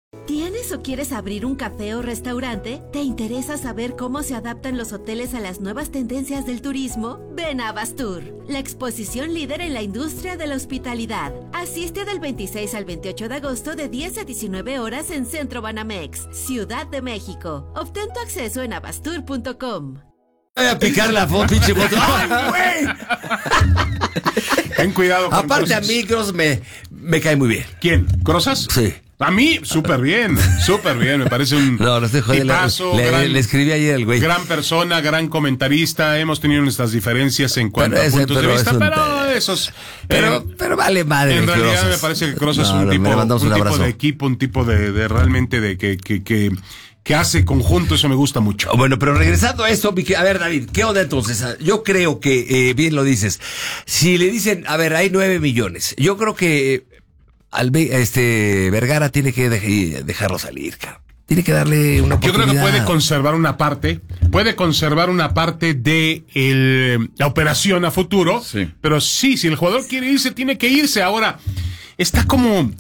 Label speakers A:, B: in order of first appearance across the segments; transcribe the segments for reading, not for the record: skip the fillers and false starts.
A: ¿Tienes o quieres abrir un café o restaurante? ¿Te interesa saber cómo se adaptan los hoteles a las nuevas tendencias del turismo? Ven a Bastur, la exposición líder en la industria de la hospitalidad. Asiste del 26 al 28 de agosto de 10 a 19 horas en Centro Banamex, Ciudad de México. Obtén tu acceso en abastur.com.
B: Voy a picar la foto, pinche foto. ¡Ay, güey!
C: Ten cuidado con
B: Aparte
C: cosas.
B: a mí, Cross me cae muy bien.
C: ¿Quién? ¿Crozas?
B: Sí.
C: A mí, súper bien, me parece un
B: No estoy jodiendo.
C: tipazo,
B: Le escribí ayer al güey.
C: gran persona, gran comentarista. Hemos tenido nuestras diferencias en cuanto a puntos de vista,
B: pero vale madre.
C: En realidad
B: Crozas.
C: me parece que Crozas es
B: No,
C: un tipo
B: abrazo.
C: de equipo, un tipo de realmente de que hace conjunto, eso me gusta mucho.
B: Bueno, pero regresando a esto, a ver, David, ¿qué onda entonces? Yo creo que, bien lo dices, si le dicen, a ver, hay 9 millones, yo creo que Vergara tiene que dejarlo salir, cabrón. Tiene que darle una oportunidad.
C: Yo creo que puede conservar una parte de la operación a futuro,
D: sí.
C: Pero sí, si el jugador quiere irse, tiene que irse. Ahora, está como...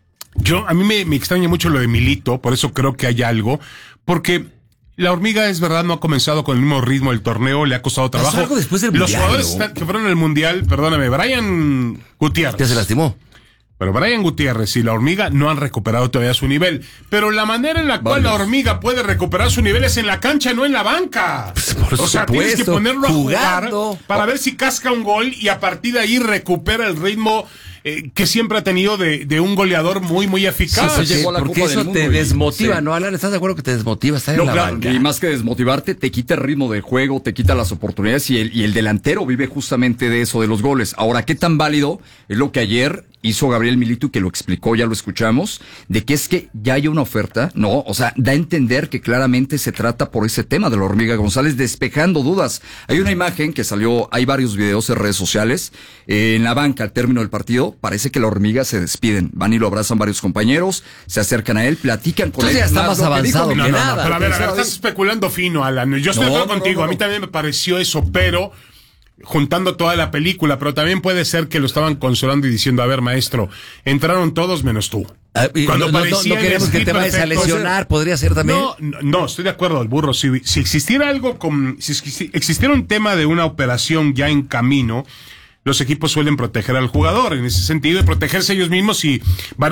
C: a mí me extraña mucho lo de Milito, por eso creo que hay algo, porque la Hormiga, es verdad, no ha comenzado con el mismo ritmo del torneo, le ha costado trabajo.
B: Algo después del
C: Los
B: mundial,
C: jugadores que fueron al Mundial, perdóname, Brian Gutiérrez.
B: Ya se lastimó.
C: Pero Brian Gutiérrez y la Hormiga no han recuperado todavía su nivel. Pero la manera en la cual la Hormiga puede recuperar su nivel es en la cancha, no en la banca.
B: Por
C: o sea,
B: supuesto,
C: tienes que ponerlo a
B: jugando.
C: jugar para ver si casca un gol y a partir de ahí recupera el ritmo que siempre ha tenido de un goleador muy, muy eficaz.
D: Sí, llegó a la
B: porque
D: Copa del
B: eso
D: Mundo
B: te
D: y-
B: desmotiva,
D: sí.
B: ¿no, Alan? ¿Estás de acuerdo que te desmotiva estar en la
D: Claro,
B: banca?
D: y más que desmotivarte, te quita el ritmo del juego, te quita las oportunidades y el delantero vive justamente de eso, de los goles. Ahora, ¿qué tan válido es lo que ayer hizo Gabriel Milito y que lo explicó, ya lo escuchamos, de que es que ya hay una oferta? No, o sea, da a entender que claramente se trata por ese tema de la Hormiga González, despejando dudas. Hay una imagen que salió, hay varios videos en redes sociales, en la banca al término del partido, parece que la Hormiga se despiden, van y lo abrazan varios compañeros, se acercan a él, platican con él.
B: Entonces ya está más
D: lo que
B: avanzado
D: dijo
B: que
D: Milito.
B: nada.
C: Pero a ver, estás especulando fino, Alan. Yo estoy de acuerdo contigo, a mí también me pareció eso, pero... juntando toda la película, pero también puede ser que lo estaban consolando y diciendo, a ver, maestro, entraron todos menos tú.
B: Cuando no
C: parecía el
B: queremos que te
C: script
B: vayas a
C: perfecto,
B: lesionar, podría ser también.
C: No, estoy de acuerdo, el burro. Si existiera algo si existiera un tema de una operación ya en camino, los equipos suelen proteger al jugador en ese sentido, de protegerse ellos mismos y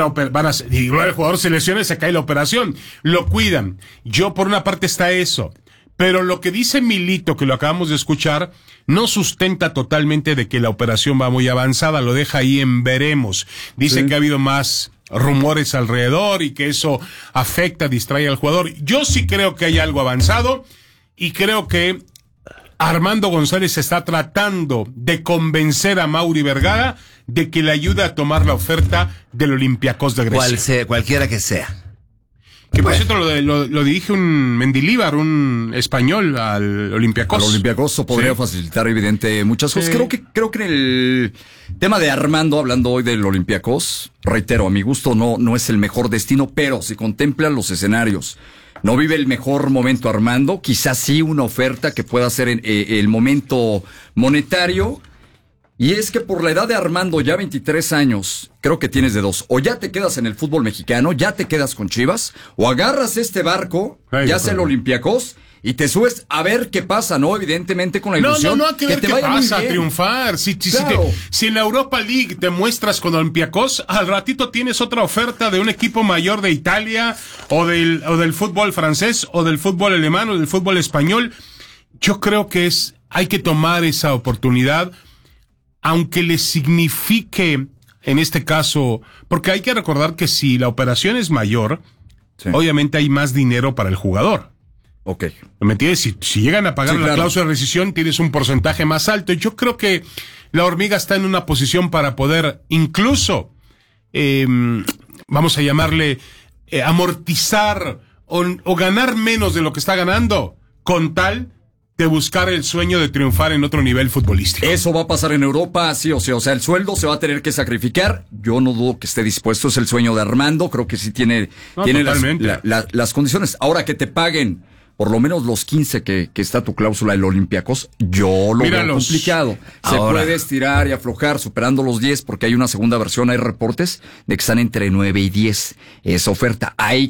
C: y luego el jugador se lesiona y se cae la operación. Lo cuidan. Yo, por una parte, está eso. Pero lo que dice Milito, que lo acabamos de escuchar, no sustenta totalmente de que la operación va muy avanzada, lo deja ahí en veremos. Dice que ha habido más rumores alrededor y que eso afecta, distrae al jugador. Yo sí creo que hay algo avanzado y creo que Armando González está tratando de convencer a Mauri Vergara de que le ayude a tomar la oferta del Olympiacos de Grecia.
B: Cualquiera que sea.
C: Que por cierto lo dirige un Mendilíbar, un español, al Olympiacos.
D: Al Olympiacos eso podría facilitar evidente muchas cosas.
C: Sí.
D: Creo que en el tema de Armando, hablando hoy del Olympiacos, reitero, a mi gusto no es el mejor destino, pero si contemplan los escenarios, no vive el mejor momento Armando, quizás sí una oferta que pueda ser el momento monetario. Y es que por la edad de Armando, ya 23 años, creo que tienes de dos. O ya te quedas en el fútbol mexicano, ya te quedas con Chivas, o agarras este barco, ya sea el Olympiacos, y te subes a ver qué pasa, ¿no? Evidentemente con la ilusión.
C: No, que ver qué pasa, a triunfar.
D: Claro.
C: Si en la Europa League te muestras con Olympiacos, al ratito tienes otra oferta de un equipo mayor de Italia, o del fútbol francés, o del fútbol alemán, o del fútbol español. Yo creo que hay que tomar esa oportunidad, aunque le signifique, en este caso, porque hay que recordar que si la operación es mayor, obviamente hay más dinero para el jugador.
D: Ok.
C: ¿Me entiendes? Si llegan a pagar la cláusula de rescisión, tienes un porcentaje más alto. Yo creo que la Hormiga está en una posición para poder incluso, vamos a llamarle, amortizar o ganar menos de lo que está ganando, con tal de buscar el sueño de triunfar en otro nivel futbolístico.
D: Eso va a pasar en Europa, sí o sí. O sea, el sueldo se va a tener que sacrificar. Yo no dudo que esté dispuesto. Es el sueño de Armando. Creo que sí tiene las condiciones. Ahora que te paguen por lo menos los 15 que está tu cláusula del Olympiacos, yo lo veo complicado. Se puede estirar y aflojar superando los 10 porque hay una segunda versión, hay reportes de que están entre 9 y 10. Esa oferta. Hay